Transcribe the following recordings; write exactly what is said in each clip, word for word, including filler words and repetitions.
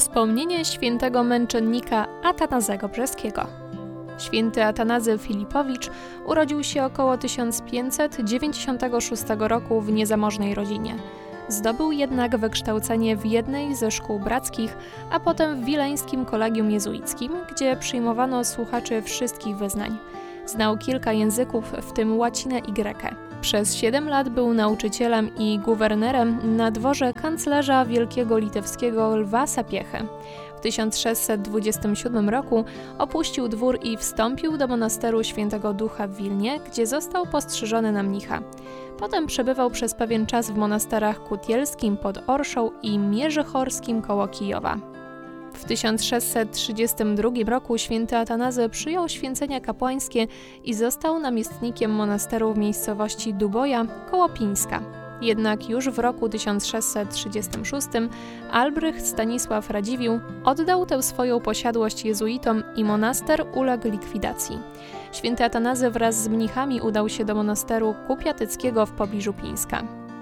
Wspomnienie świętego męczennika Atanazego Brzeskiego. Święty Atanazy Filipowicz urodził się około tysiąc pięćset dziewięćdziesiątego szóstego roku w niezamożnej rodzinie. Zdobył jednak wykształcenie w jednej ze szkół brackich, a potem w wileńskim kolegium jezuickim, gdzie przyjmowano słuchaczy wszystkich wyznań. Znał kilka języków, w tym łacinę i grekę. Przez siedem lat był nauczycielem i guwernerem na dworze kanclerza wielkiego litewskiego Lwa Sapiechy. W tysiąc sześćset dwudziestym siódmym roku opuścił dwór i wstąpił do monasteru Świętego Ducha w Wilnie, gdzie został postrzyżony na mnicha. Potem przebywał przez pewien czas w monasterach Kutielskim pod Orszą i Mierzychorskim koło Kijowa. W tysiąc sześćset trzydziestym drugim roku święty Atanazy przyjął święcenia kapłańskie i został namiestnikiem monasteru w miejscowości Duboja koło Pińska. Jednak już w roku tysiąc sześćset trzydziestym szóstym Albrecht Stanisław Radziwiłł oddał tę swoją posiadłość jezuitom i monaster uległ likwidacji. Święty Atanazy wraz z mnichami udał się do monasteru Kupiatyckiego w pobliżu Pińska.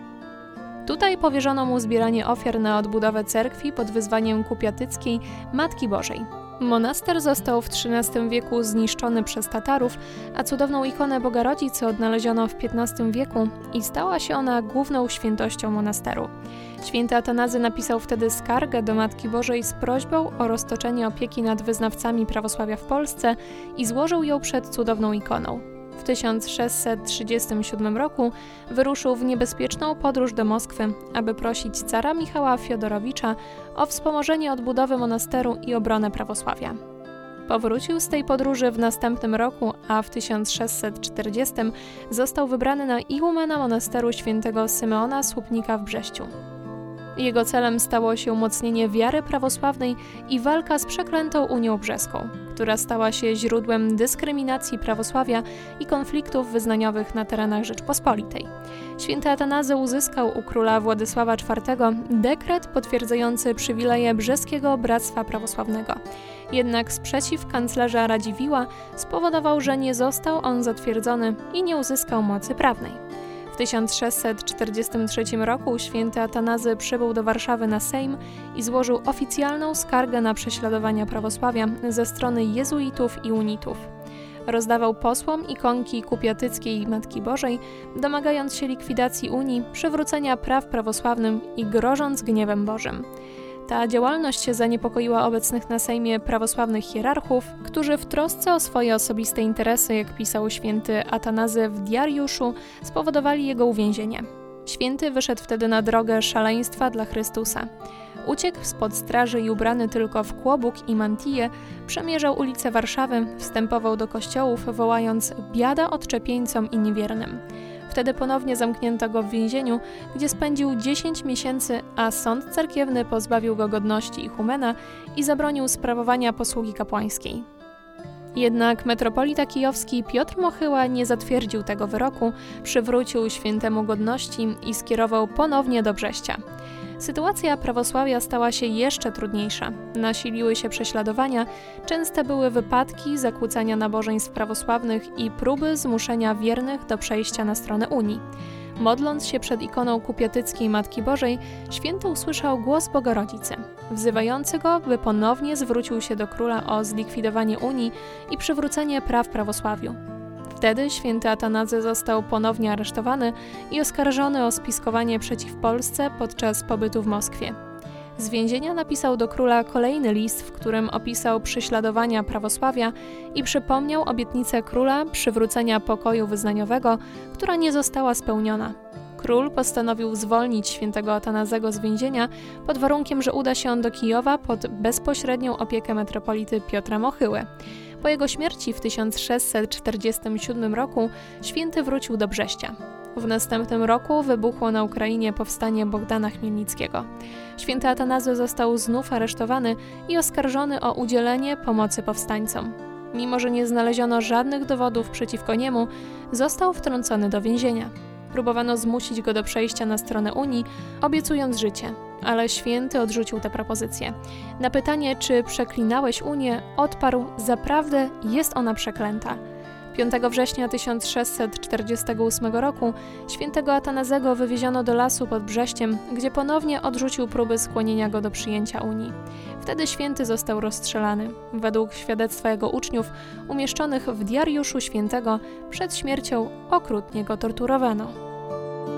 Tutaj powierzono mu zbieranie ofiar na odbudowę cerkwi pod wyzwaniem kupiatyckiej Matki Bożej. Monaster został w trzynastym wieku zniszczony przez Tatarów, a cudowną ikonę Bogarodzicy odnaleziono w piętnastym wieku i stała się ona główną świętością monasteru. Święty Atanazy napisał wtedy skargę do Matki Bożej z prośbą o roztoczenie opieki nad wyznawcami prawosławia w Polsce i złożył ją przed cudowną ikoną. W tysiąc sześćset trzydziestym siódmym roku wyruszył w niebezpieczną podróż do Moskwy, aby prosić cara Michała Fiodorowicza o wspomożenie odbudowy monasteru i obronę prawosławia. Powrócił z tej podróży w następnym roku, a w tysiąc sześćset czterdziestym został wybrany na igumena monasteru świętego Symeona Słupnika w Brześciu. Jego celem stało się umocnienie wiary prawosławnej i walka z przeklętą Unią Brzeską, która stała się źródłem dyskryminacji prawosławia i konfliktów wyznaniowych na terenach Rzeczpospolitej. Święty Atanazy uzyskał u króla Władysława czwartego dekret potwierdzający przywileje Brzeskiego Bractwa Prawosławnego. Jednak sprzeciw kanclerza Radziwiłła spowodował, że nie został on zatwierdzony i nie uzyskał mocy prawnej. W tysiąc sześćset czterdziestym trzecim roku święty Atanazy przybył do Warszawy na Sejm i złożył oficjalną skargę na prześladowania prawosławia ze strony jezuitów i unitów. Rozdawał posłom ikonki kupiatyckiej Matki Bożej, domagając się likwidacji Unii, przywrócenia praw prawosławnym i grożąc gniewem Bożym. Ta działalność zaniepokoiła obecnych na Sejmie prawosławnych hierarchów, którzy w trosce o swoje osobiste interesy, jak pisał święty Atanazy w diariuszu, spowodowali jego uwięzienie. Święty wyszedł wtedy na drogę szaleństwa dla Chrystusa. Uciekł spod straży i ubrany tylko w kłobuk i mantiję, przemierzał ulice Warszawy, wstępował do kościołów, wołając „biada odczepieńcom i niewiernym”. Wtedy ponownie zamknięto go w więzieniu, gdzie spędził dziesięć miesięcy, a sąd cerkiewny pozbawił go godności ichumena i zabronił sprawowania posługi kapłańskiej. Jednak metropolita kijowski Piotr Mochyła nie zatwierdził tego wyroku, przywrócił świętemu godności i skierował ponownie do Brześcia. Sytuacja prawosławia stała się jeszcze trudniejsza. Nasiliły się prześladowania, częste były wypadki, zakłócania nabożeństw prawosławnych i próby zmuszenia wiernych do przejścia na stronę Unii. Modląc się przed ikoną kupiatyckiej Matki Bożej, święty usłyszał głos Bogorodzicy, wzywający go, by ponownie zwrócił się do króla o zlikwidowanie Unii i przywrócenie praw prawosławiu. Wtedy święty Atanazy został ponownie aresztowany i oskarżony o spiskowanie przeciw Polsce podczas pobytu w Moskwie. Z więzienia napisał do króla kolejny list, w którym opisał prześladowania prawosławia i przypomniał obietnicę króla przywrócenia pokoju wyznaniowego, która nie została spełniona. Król postanowił zwolnić świętego Atanazego z więzienia pod warunkiem, że uda się on do Kijowa pod bezpośrednią opiekę metropolity Piotra Mochyły. Po jego śmierci w tysiąc sześćset czterdziestym siódmym roku święty wrócił do Brześcia. W następnym roku wybuchło na Ukrainie powstanie Bogdana Chmielnickiego. Święty Atanazy został znów aresztowany i oskarżony o udzielenie pomocy powstańcom. Mimo że nie znaleziono żadnych dowodów przeciwko niemu, został wtrącony do więzienia. Próbowano zmusić go do przejścia na stronę Unii, obiecując życie, ale święty odrzucił tę propozycję. Na pytanie, czy przeklinałeś Unię, odparł: zaprawdę jest ona przeklęta. piątego września tysiąc sześćset czterdziestego ósmego roku świętego Atanazego wywieziono do lasu pod Brześciem, gdzie ponownie odrzucił próby skłonienia go do przyjęcia Unii. Wtedy święty został rozstrzelany. Według świadectwa jego uczniów, umieszczonych w diariuszu świętego, przed śmiercią okrutnie go torturowano.